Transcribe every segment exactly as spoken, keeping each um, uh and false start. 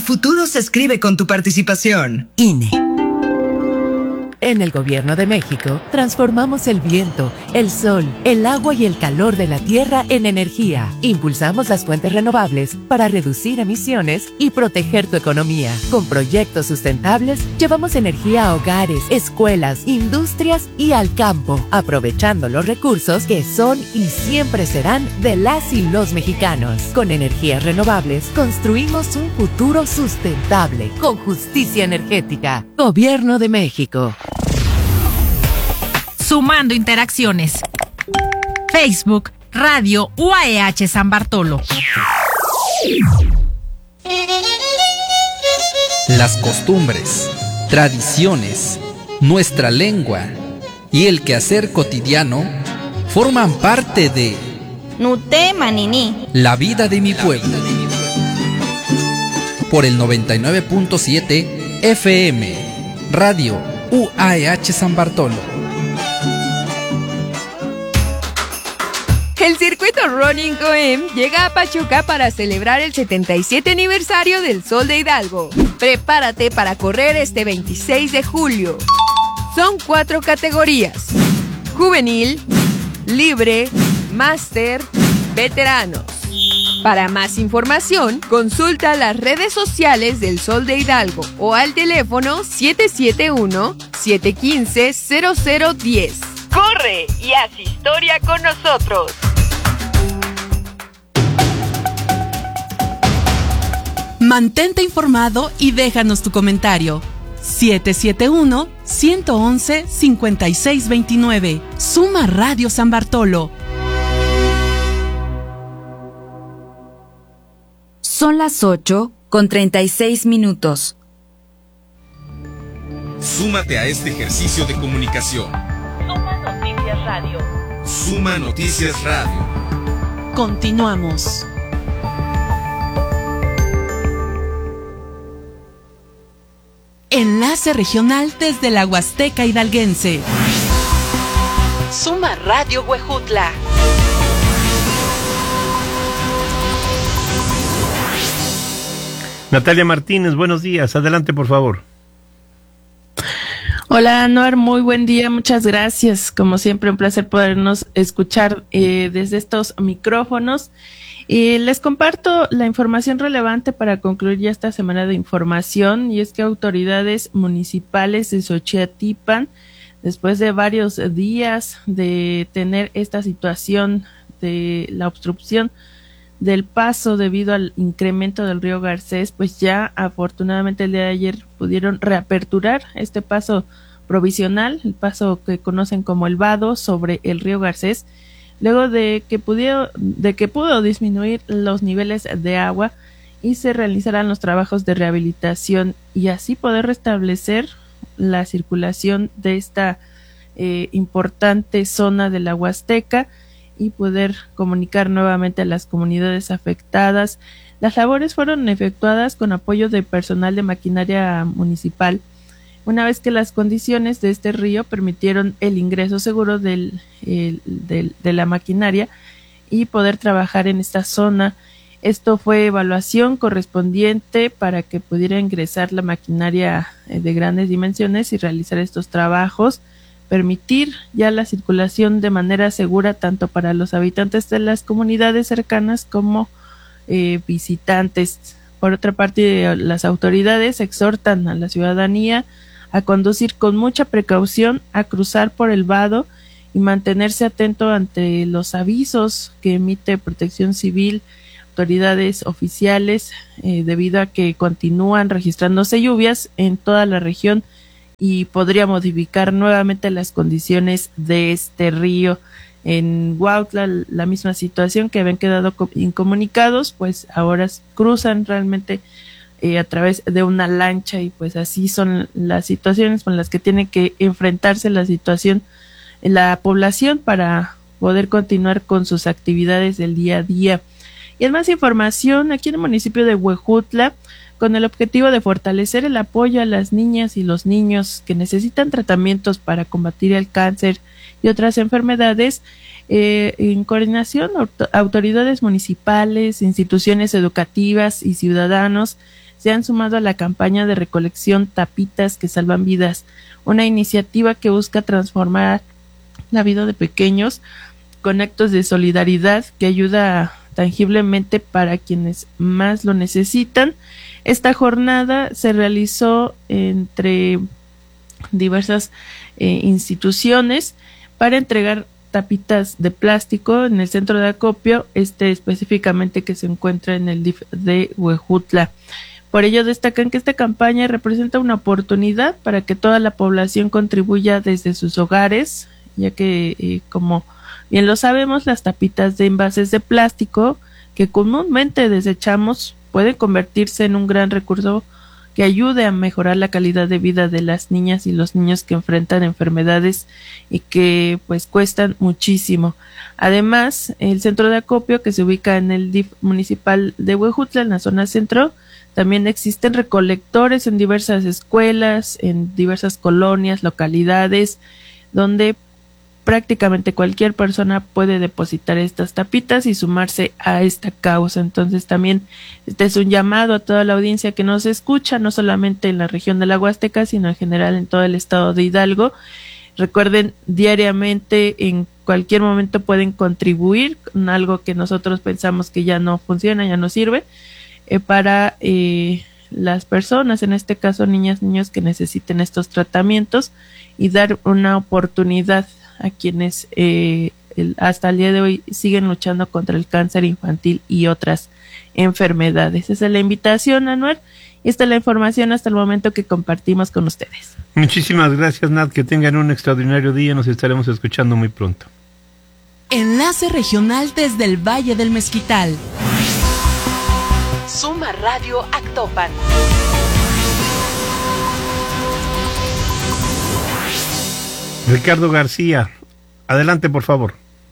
futuro se escribe con tu participación. I N E. En el Gobierno de México, transformamos el viento, el sol, el agua y el calor de la tierra en energía. Impulsamos las fuentes renovables para reducir emisiones y proteger tu economía. Con proyectos sustentables, llevamos energía a hogares, escuelas, industrias y al campo, aprovechando los recursos que son y siempre serán de las y los mexicanos. Con energías renovables, construimos un futuro sustentable, con justicia energética. Gobierno de México. Sumando interacciones. Facebook, Radio U A E H San Bartolo. Las costumbres, tradiciones, nuestra lengua y el quehacer cotidiano forman parte de Nutema Nini, la vida de mi pueblo. Por el noventa y nueve punto siete F M, Radio U A E H San Bartolo. El circuito Running O E M llega a Pachuca para celebrar el setenta y siete aniversario del Sol de Hidalgo. Prepárate para correr este veintiséis de julio. Son cuatro categorías: juvenil, libre, máster, veteranos. Para más información, consulta las redes sociales del Sol de Hidalgo o al teléfono siete siete uno, siete uno cinco, cero cero uno cero. ¡Corre y haz historia con nosotros! Mantente informado y déjanos tu comentario. siete siete uno, uno uno uno, cinco seis dos nueve. Suma Radio San Bartolo. Son las ocho con treinta y seis minutos. Súmate a este ejercicio de comunicación. Suma Noticias Radio. Suma Noticias Radio. Continuamos. Enlace regional desde la Huasteca Hidalguense. Suma Radio Huejutla. Natalia Martínez, buenos días. Adelante, por favor. Hola, Anuar, muy buen día, muchas gracias. Como siempre, un placer podernos escuchar eh, desde estos micrófonos. Y les comparto la información relevante para concluir ya esta semana de información, y es que autoridades municipales de Xochiatilpan, después de varios días de tener esta situación de la obstrucción del paso debido al incremento del río Garcés, pues ya afortunadamente el día de ayer pudieron reaperturar este paso provisional, el paso que conocen como el vado sobre el río Garcés, luego de que pudo, de que pudo disminuir los niveles de agua y se realizarán los trabajos de rehabilitación y así poder restablecer la circulación de esta eh, importante zona de la Huasteca y poder comunicar nuevamente a las comunidades afectadas. Las labores fueron efectuadas con apoyo de personal de maquinaria municipal, una vez que las condiciones de este río permitieron el ingreso seguro del, el, del, de la maquinaria y poder trabajar en esta zona. Esto fue evaluación correspondiente para que pudiera ingresar la maquinaria de grandes dimensiones y realizar estos trabajos, permitir ya la circulación de manera segura tanto para los habitantes de las comunidades cercanas como eh, visitantes. Por otra parte, las autoridades exhortan a la ciudadanía a conducir con mucha precaución, a cruzar por el vado y mantenerse atento ante los avisos que emite Protección Civil, autoridades oficiales, eh, debido a que continúan registrándose lluvias en toda la región y podría modificar nuevamente las condiciones de este río. En Huautla, la misma situación, que habían quedado incomunicados, pues ahora cruzan realmente eh, a través de una lancha y pues así son las situaciones con las que tiene que enfrentarse la situación la población para poder continuar con sus actividades del día a día. Y en más información, aquí en el municipio de Huejutla, con el objetivo de fortalecer el apoyo a las niñas y los niños que necesitan tratamientos para combatir el cáncer y otras enfermedades, eh, en coordinación, autoridades municipales, instituciones educativas y ciudadanos se han sumado a la campaña de recolección Tapitas que Salvan Vidas, una iniciativa que busca transformar la vida de pequeños con actos de solidaridad que ayuda tangiblemente para quienes más lo necesitan. Esta jornada se realizó entre diversas eh, instituciones para entregar tapitas de plástico en el centro de acopio, este específicamente que se encuentra en el D I F de Huejutla. Por ello destacan que esta campaña representa una oportunidad para que toda la población contribuya desde sus hogares, ya que eh, como bien lo sabemos, las tapitas de envases de plástico que comúnmente desechamos pueden convertirse en un gran recurso que ayude a mejorar la calidad de vida de las niñas y los niños que enfrentan enfermedades y que pues cuestan muchísimo. Además, el centro de acopio que se ubica en el D I F municipal de Huejutla, en la zona centro, también existen recolectores en diversas escuelas, en diversas colonias, localidades, donde prácticamente cualquier persona puede depositar estas tapitas y sumarse a esta causa. Entonces también este es un llamado a toda la audiencia que nos escucha, no solamente en la región de la Huasteca, sino en general en todo el estado de Hidalgo. Recuerden, diariamente, en cualquier momento pueden contribuir con algo que nosotros pensamos que ya no funciona, ya no sirve, eh, para eh, las personas, en este caso niñas, niños que necesiten estos tratamientos, y dar una oportunidad a quienes eh, el, hasta el día de hoy siguen luchando contra el cáncer infantil y otras enfermedades. Esa es la invitación, Anuar, y esta es la información hasta el momento que compartimos con ustedes. Muchísimas gracias, Nat, que tengan un extraordinario día, nos estaremos escuchando muy pronto. Enlace regional desde el Valle del Mezquital. Suma Radio Actopan. Ricardo García, adelante por favor.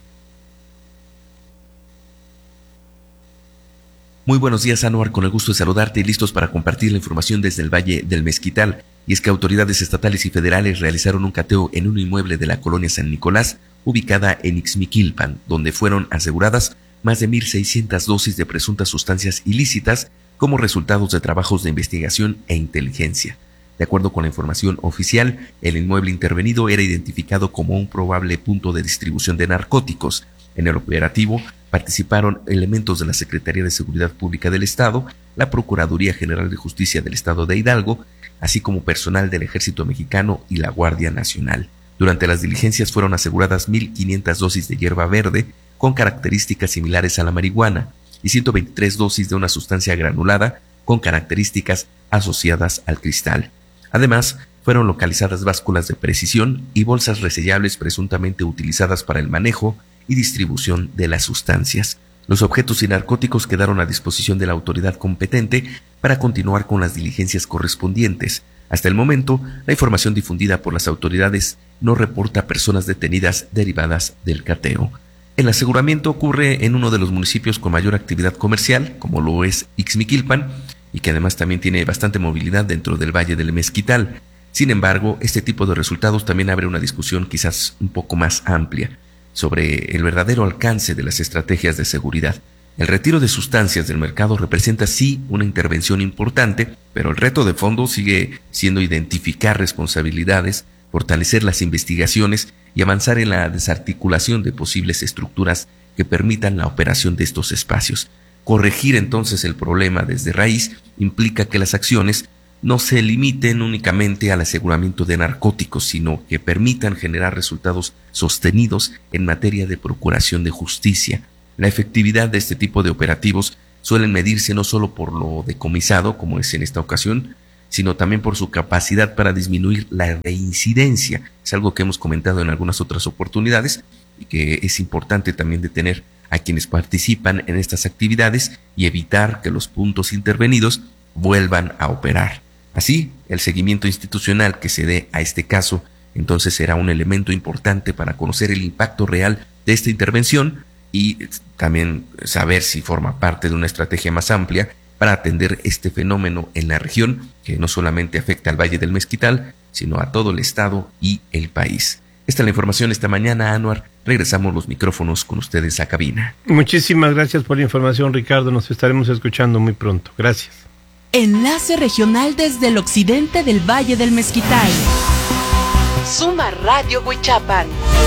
Muy buenos días, Anuar, con el gusto de saludarte y listos para compartir la información desde el Valle del Mezquital. Y es que autoridades estatales y federales realizaron un cateo en un inmueble de la colonia San Nicolás, ubicada en Ixmiquilpan, donde fueron aseguradas más de mil seiscientas dosis de presuntas sustancias ilícitas como resultados de trabajos de investigación e inteligencia. De acuerdo con la información oficial, el inmueble intervenido era identificado como un probable punto de distribución de narcóticos. En el operativo participaron elementos de la Secretaría de Seguridad Pública del Estado, la Procuraduría General de Justicia del Estado de Hidalgo, así como personal del Ejército Mexicano y la Guardia Nacional. Durante las diligencias fueron aseguradas mil quinientas dosis de hierba verde con características similares a la marihuana y ciento veintitrés dosis de una sustancia granulada con características asociadas al cristal. Además, fueron localizadas básculas de precisión y bolsas resellables presuntamente utilizadas para el manejo y distribución de las sustancias. Los objetos y narcóticos quedaron a disposición de la autoridad competente para continuar con las diligencias correspondientes. Hasta el momento, la información difundida por las autoridades no reporta personas detenidas derivadas del cateo. El aseguramiento ocurre en uno de los municipios con mayor actividad comercial, como lo es Ixmiquilpan, y que además también tiene bastante movilidad dentro del Valle del Mezquital. Sin embargo, este tipo de resultados también abre una discusión quizás un poco más amplia sobre el verdadero alcance de las estrategias de seguridad. El retiro de sustancias del mercado representa sí una intervención importante, pero el reto de fondo sigue siendo identificar responsabilidades, fortalecer las investigaciones y avanzar en la desarticulación de posibles estructuras que permitan la operación de estos espacios. Corregir entonces el problema desde raíz implica que las acciones no se limiten únicamente al aseguramiento de narcóticos, sino que permitan generar resultados sostenidos en materia de procuración de justicia. La efectividad de este tipo de operativos suelen medirse no solo por lo decomisado, como es en esta ocasión, sino también por su capacidad para disminuir la reincidencia. Es algo que hemos comentado en algunas otras oportunidades y que es importante también detener a quienes participan en estas actividades y evitar que los puntos intervenidos vuelvan a operar. Así, el seguimiento institucional que se dé a este caso entonces será un elemento importante para conocer el impacto real de esta intervención y también saber si forma parte de una estrategia más amplia para atender este fenómeno en la región que no solamente afecta al Valle del Mezquital, sino a todo el estado y el país. Esta es la información esta mañana, Anuar. Regresamos los micrófonos con ustedes a cabina. Muchísimas gracias por la información, Ricardo. Nos estaremos escuchando muy pronto. Gracias. Enlace regional desde el occidente del Valle del Mezquital. Suma Radio Huichapan.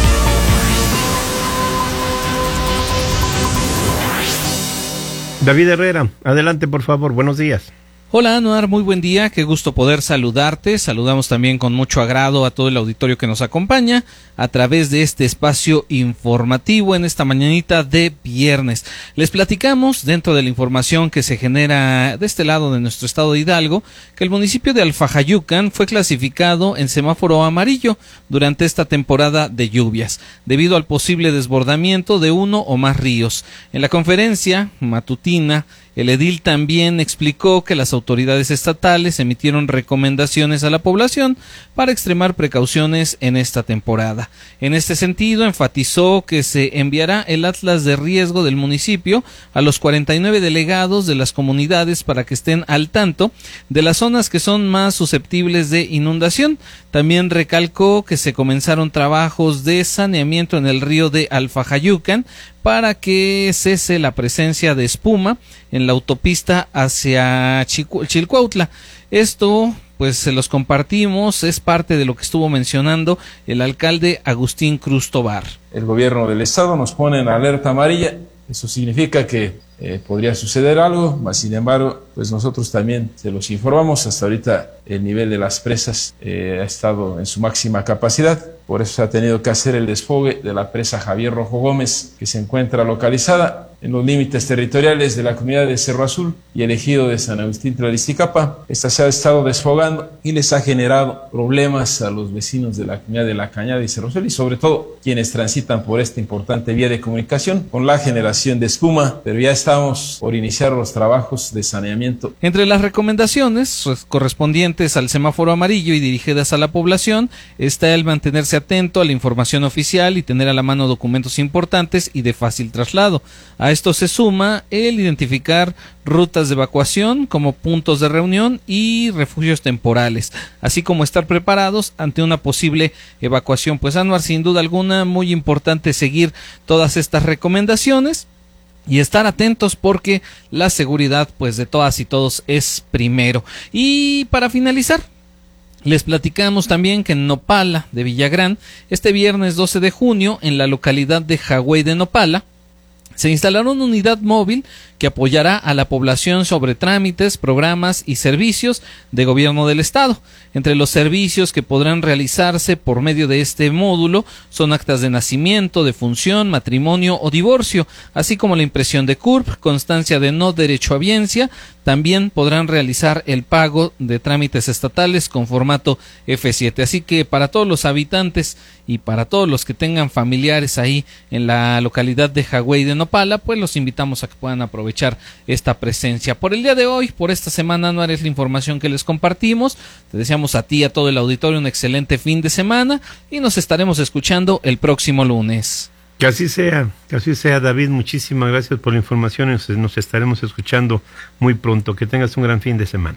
David Herrera, adelante por favor, buenos días. Hola Anuar, muy buen día, qué gusto poder saludarte. Saludamos también con mucho agrado a todo el auditorio que nos acompaña a través de este espacio informativo en esta mañanita de viernes. Les platicamos dentro de la información que se genera de este lado de nuestro estado de Hidalgo que el municipio de Alfajayucan fue clasificado en semáforo amarillo durante esta temporada de lluvias debido al posible desbordamiento de uno o más ríos. En la conferencia matutina, el edil también explicó que las autoridades estatales emitieron recomendaciones a la población para extremar precauciones en esta temporada. En este sentido, enfatizó que se enviará el atlas de riesgo del municipio a los cuarenta y nueve delegados de las comunidades para que estén al tanto de las zonas que son más susceptibles de inundación. También recalcó que se comenzaron trabajos de saneamiento en el río de Alfajayucan para que cese la presencia de espuma en la autopista hacia Chilcuautla. Esto, pues se los compartimos, es parte de lo que estuvo mencionando el alcalde Agustín Cruz Tobar. El gobierno del estado nos pone en alerta amarilla, eso significa que eh, podría suceder algo, mas sin embargo, pues nosotros también se los informamos. Hasta ahorita el nivel de las presas eh, ha estado en su máxima capacidad, por eso se ha tenido que hacer el desfogue de la presa Javier Rojo Gómez, que se encuentra localizada en los límites territoriales de la comunidad de Cerro Azul y el ejido de San Agustín Tlalisticapa. Esta se ha estado desfogando y les ha generado problemas a los vecinos de la comunidad de La Cañada y Cerro Azul y sobre todo quienes transitan por esta importante vía de comunicación con la generación de espuma, pero ya estamos por iniciar los trabajos de saneamiento. Entre las recomendaciones correspondientes al semáforo amarillo y dirigidas a la población está el mantenerse atento a la información oficial y tener a la mano documentos importantes y de fácil traslado. A esto se suma el identificar rutas de evacuación como puntos de reunión y refugios temporales, así como estar preparados ante una posible evacuación. Pues Anuar, sin duda alguna, muy importante seguir todas estas recomendaciones y estar atentos porque la seguridad pues de todas y todos es primero. Y para finalizar, les platicamos también que en Nopala de Villagrán, este viernes doce de junio, en la localidad de Jagüey de Nopala, se instalará una unidad móvil que apoyará a la población sobre trámites, programas y servicios de gobierno del estado. Entre los servicios que podrán realizarse por medio de este módulo son actas de nacimiento, defunción, matrimonio o divorcio, así como la impresión de C U R P, constancia de no derechohabiencia. También podrán realizar el pago de trámites estatales con formato F siete. Así que para todos los habitantes y para todos los que tengan familiares ahí en la localidad de Jagüey de Nopala, pues los invitamos a que puedan aprovechar esta presencia. Por el día de hoy, por esta semana, no es la información que les compartimos. Te deseamos a ti y a todo el auditorio un excelente fin de semana y nos estaremos escuchando el próximo lunes. Que así sea, que así sea, David. Muchísimas gracias por la información. Nos estaremos escuchando muy pronto. Que tengas un gran fin de semana.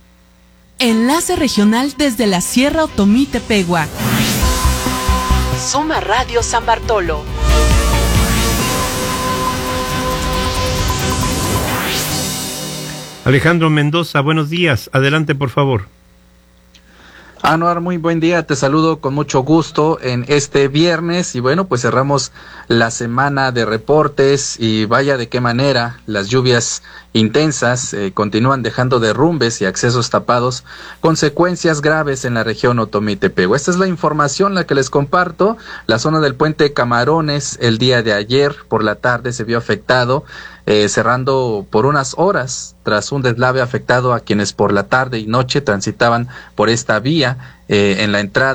Enlace regional desde la Sierra Otomí Tepehua. Suma Radio San Bartolo. Alejandro Mendoza, buenos días. Adelante, por favor. Anuar, muy buen día, te saludo con mucho gusto en este viernes y bueno, pues cerramos la semana de reportes y vaya de qué manera las lluvias intensas eh, continúan dejando derrumbes y accesos tapados, consecuencias graves en la región Otomí Tepehua. Esta es la información la que les comparto. La zona del puente Camarones el día de ayer por la tarde se vio afectado, eh, cerrando por unas horas tras un deslave afectado a quienes por la tarde y noche transitaban por esta vía eh, en la entrada